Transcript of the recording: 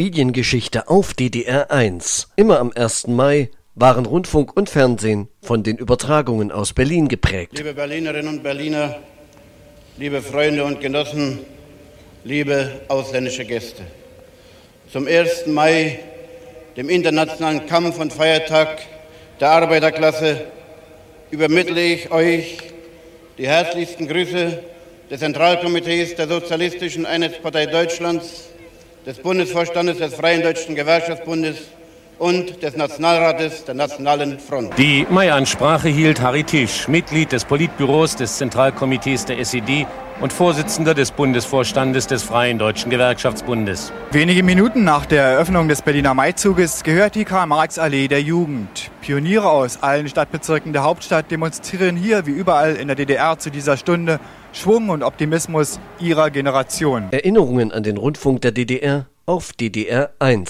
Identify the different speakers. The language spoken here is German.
Speaker 1: Mediengeschichte auf DDR 1. Immer am 1. Mai waren Rundfunk und Fernsehen von den Übertragungen aus Berlin geprägt.
Speaker 2: Liebe Berlinerinnen und Berliner, liebe Freunde und Genossen, liebe ausländische Gäste. Zum 1. Mai, dem internationalen Kampf- und Feiertag der Arbeiterklasse, übermittle ich euch die herzlichsten Grüße des Zentralkomitees der Sozialistischen Einheitspartei Deutschlands, des Bundesvorstandes des Freien Deutschen Gewerkschaftsbundes und des Nationalrates der Nationalen Front.
Speaker 3: Die Mai-Ansprache hielt Harry Tisch, Mitglied des Politbüros des Zentralkomitees der SED und Vorsitzender des Bundesvorstandes des Freien Deutschen Gewerkschaftsbundes.
Speaker 4: Wenige Minuten nach der Eröffnung des Berliner Maizuges gehört die Karl-Marx-Allee der Jugend. Pioniere aus allen Stadtbezirken der Hauptstadt demonstrieren hier wie überall in der DDR zu dieser Stunde Schwung und Optimismus ihrer Generation.
Speaker 1: Erinnerungen an den Rundfunk der DDR auf DDR 1.